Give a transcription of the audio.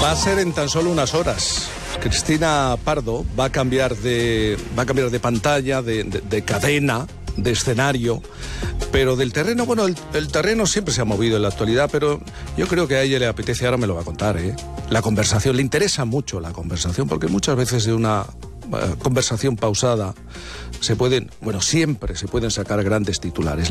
Va a ser en tan solo unas horas. Cristina Pardo va a cambiar de pantalla, de cadena, de escenario, pero del terreno, bueno, el terreno siempre se ha movido en la actualidad, pero yo creo que a ella le apetece, ahora me lo va a contar, la conversación, le interesa mucho la conversación, porque muchas veces de una conversación pausada siempre se pueden sacar grandes titulares.